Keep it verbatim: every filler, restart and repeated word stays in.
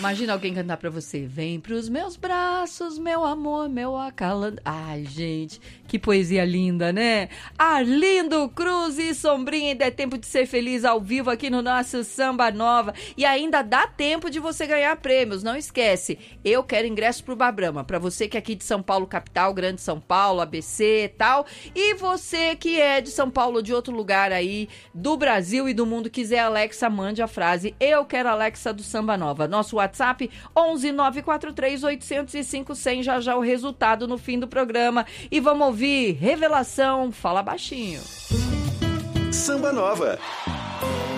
Imagina alguém cantar pra você. Vem pros meus braços, meu amor, meu acalanto. Ai, gente, que poesia linda, né? Arlindo Cruz e Sombrinha, ainda é tempo de ser feliz ao vivo aqui no nosso Samba Nova. E ainda dá tempo de você ganhar prêmios, não esquece. Eu quero ingresso pro Babrama, pra você que é aqui de São Paulo, capital, Grande São Paulo, A B C e tal. E você que é de São Paulo ou de outro lugar aí, do Brasil e do mundo, quiser Alexa, mande a frase Eu quero Alexa do Samba Nova. Nosso WhatsApp onze nove quatro três oito zero cinco zero zero. Já já o resultado no fim do programa. E vamos ouvir Revelação, fala baixinho. Samba Nova.